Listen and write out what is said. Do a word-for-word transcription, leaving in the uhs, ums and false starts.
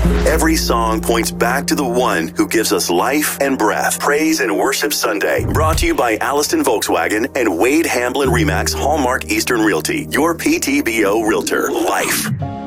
Every song points back to the one who gives us life and breath. Praise and Worship Sunday, brought to you by Alliston Volkswagen and Wade Hamblin Remax Hallmark Eastern Realty, your P T B O realtor. Life.